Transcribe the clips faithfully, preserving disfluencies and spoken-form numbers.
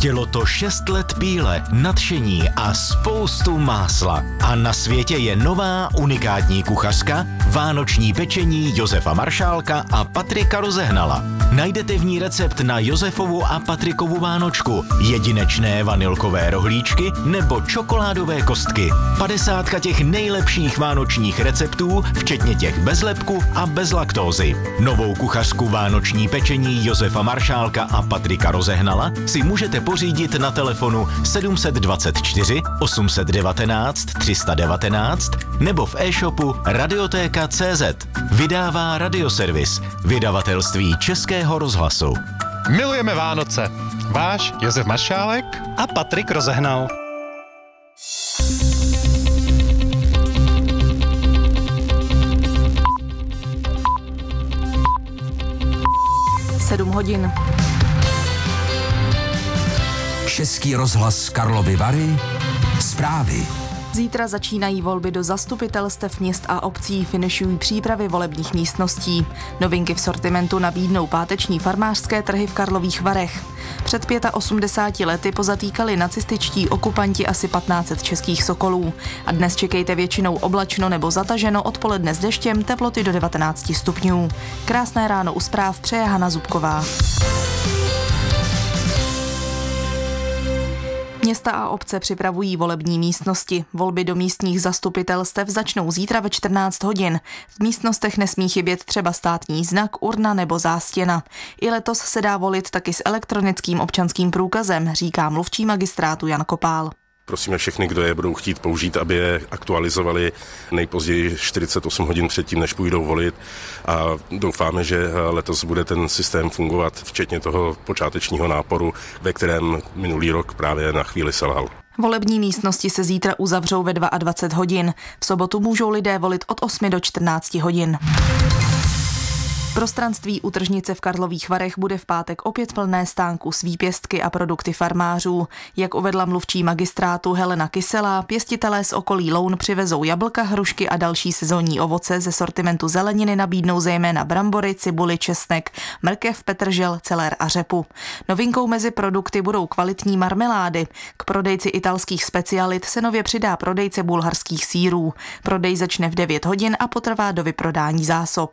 Chtělo to šest let píle, nadšení a spoustu másla. A na světě je nová unikátní kuchařka, vánoční pečení Josefa Maršálka a Patrika Rozehnala. Najdete v ní recept na Josefovu a Patrikovu vánočku, jedinečné vanilkové rohlíčky nebo čokoládové kostky. Padesátka těch nejlepších vánočních receptů, včetně těch bez lepku a bez laktózy. Novou kuchařku vánoční pečení Josefa Maršálka a Patrika Rozehnala si můžete pořídit na telefonu sedm dvacet čtyři osm set devatenáct tři sta devatenáct nebo v e-shopu radiotéka tečka cé zet. Vydává Radioservis, vydavatelství Českého rozhlasu. Milujeme Vánoce. Váš Josef Maršálek a Patrik Rozehnal. Sedm hodin. Český rozhlas Karlovy Vary. Zprávy. Zítra začínají volby do zastupitelstev měst a obcí, finišují přípravy volebních místností. Novinky v sortimentu nabídnou páteční farmářské trhy v Karlových Varech. Před osmdesáti pěti lety pozatýkali nacističtí okupanti asi patnáct set českých sokolů. A dnes čekejte většinou oblačno nebo zataženo, odpoledne s deštěm, teploty do devatenáct stupňů. Krásné ráno u zpráv přeje Hana Zubková. Města a obce připravují volební místnosti. Volby do místních zastupitelstev začnou zítra ve čtrnáct hodin. V místnostech nesmí chybět třeba státní znak, urna nebo zástěna. I letos se dá volit taky s elektronickým občanským průkazem, říká mluvčí magistrátu Jan Kopál. Prosíme všechny, kdo je budou chtít použít, aby je aktualizovali nejpozději čtyřicet osm hodin předtím, než půjdou volit. A doufáme, že letos bude ten systém fungovat, včetně toho počátečního náporu, ve kterém minulý rok právě na chvíli selhal. Volební místnosti se zítra uzavřou ve dvacet dva hodin. V sobotu můžou lidé volit od osmi do čtrnácti hodin. Prostranství u tržnice v Karlových Varech bude v pátek opět plné stánků s výpěstky a produkty farmářů. Jak uvedla mluvčí magistrátu Helena Kyselá, pěstitelé z okolí Loun přivezou jablka, hrušky a další sezónní ovoce. Ze sortimentu zeleniny nabídnou zejména brambory, cibuli, česnek, mrkev, petržel, celér a řepu. Novinkou mezi produkty budou kvalitní marmelády. K prodejci italských specialit se nově přidá prodejce bulharských sýrů. Prodej začne v devět hodin a potrvá do vyprodání zásob.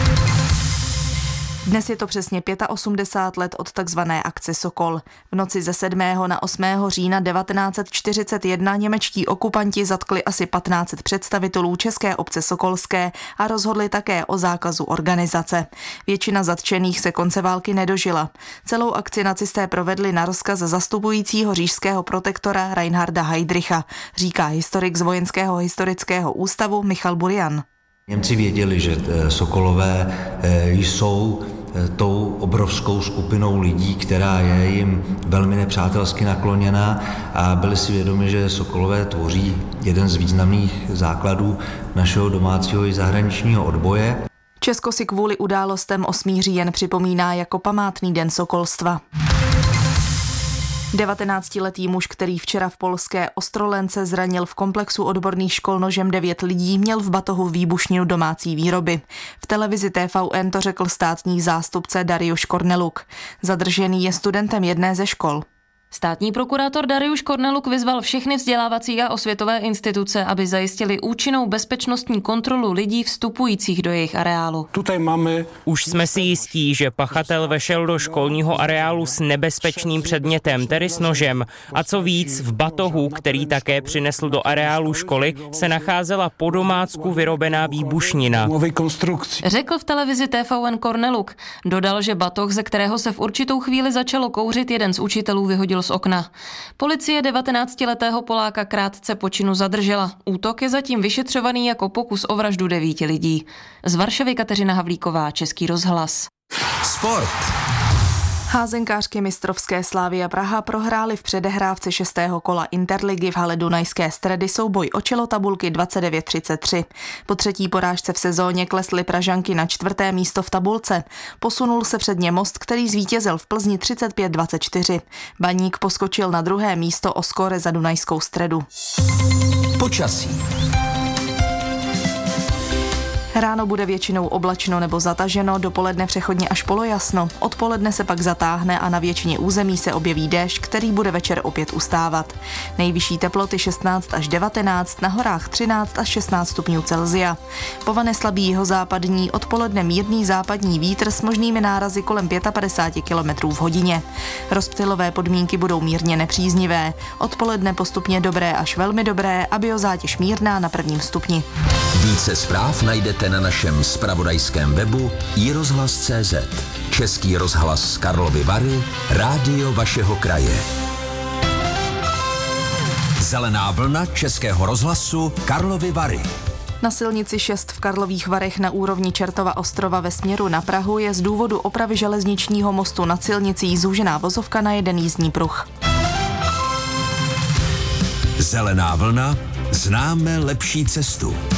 Dnes je to přesně osmdesát pět let od takzvané akce Sokol. V noci ze sedmého na osmého října devatenáct set čtyřicet jedna němečtí okupanti zatkli asi patnáct set představitelů české obce sokolské a rozhodli také o zákazu organizace. Většina zatčených se konce války nedožila. Celou akci nacisté provedli na rozkaz zastupujícího říšského protektora Reinharda Heydricha, říká historik z Vojenského historického ústavu Michal Burian. Němci věděli, že Sokolové jsou tou obrovskou skupinou lidí, která je jim velmi nepřátelsky nakloněná a byli si vědomi, že Sokolové tvoří jeden z významných základů našeho domácího i zahraničního odboje. Česko si kvůli událostem osmého října připomíná jako památný den sokolstva. devatenáctiletý muž, který včera v polské Ostrolence zranil v komplexu odborných škol nožem devět lidí, měl v batohu výbušninu domácí výroby. V televizi T V N to řekl státní zástupce Dariusz Korneluk. Zadržený je studentem jedné ze škol. Státní prokurátor Dariusz Korneluk vyzval všechny vzdělávací a osvětové instituce, aby zajistili účinnou bezpečnostní kontrolu lidí vstupujících do jejich areálu. Tutaj máme... Už jsme si jistí, že pachatel vešel do školního areálu s nebezpečným předmětem, tedy s nožem. A co víc, v batohu, který také přinesl do areálu školy, se nacházela po domácku vyrobená výbušnina. Řekl v televizi T V N Korneluk. Dodal, že batoh, ze kterého se v určitou chvíli začalo kouřit, jeden z učitelů vyhodil z okna. Policie devatenáctiletého Poláka krátce po činu zadržela. Útok je zatím vyšetřovaný jako pokus o vraždu devíti lidí. Z Varšavy Kateřina Havlíková, Český rozhlas. Sport. Házenkářky mistrovské Slavia Praha prohrály v předehrávce šestého kola Interligy v hale Dunajské Stredy souboj o čelo tabulky dvacet devět třicet tři. Po třetí porážce v sezóně klesly Pražanky na čtvrté místo v tabulce. Posunul se před ně Most, který zvítězil v Plzni třicet pět dvacet čtyři. Baník poskočil na druhé místo o skóre za Dunajskou Středu. Počasí. Ráno bude většinou oblačno nebo zataženo, dopoledne přechodně až polojasno. Odpoledne se pak zatáhne a na většině území se objeví déšť, který bude večer opět ustávat. Nejvyšší teploty šestnáct až devatenáct, na horách třináct až šestnáct stupňů Celsia. Povane slabý jihozápadní, odpoledne mírný západní vítr s možnými nárazy kolem padesát pět kilometrů v hodině. Rozptylové podmínky budou mírně nepříznivé. Odpoledne postupně dobré až velmi dobré a biozátěž mírná na prvním stupni. Více zpráv najdete na našem zpravodajském webu i rozhlas tečka cé zet. Český rozhlas Karlovy Vary, rádio vašeho kraje. Zelená vlna Českého rozhlasu Karlovy Vary. Na silnici šest v Karlových Varech na úrovni Čertova Ostrova ve směru na Prahu je z důvodu opravy železničního mostu nad silnicí zúžená vozovka na jeden jízdní pruh. Zelená vlna, známe lepší cestu.